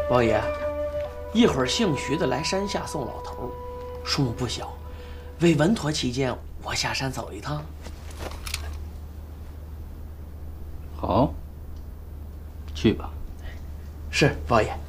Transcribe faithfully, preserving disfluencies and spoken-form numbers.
王爷，一会儿姓徐的来山下送老头，数目不小。为稳妥起见，我下山走一趟。 好，去吧。 是，王爷。